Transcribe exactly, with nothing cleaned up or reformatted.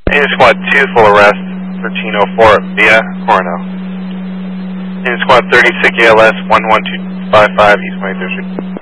Unit Squad two, full arrest, thirteen oh four via Coronel. Unit Squad thirty-six A L S one one two five five, East Miami District.